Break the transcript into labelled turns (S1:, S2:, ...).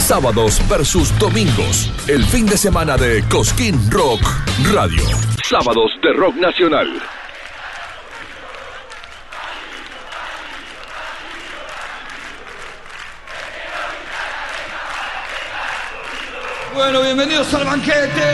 S1: Sábados versus domingos. El fin de semana de Cosquín Rock Radio. Sábados de rock nacional.
S2: Bueno, bienvenidos al banquete.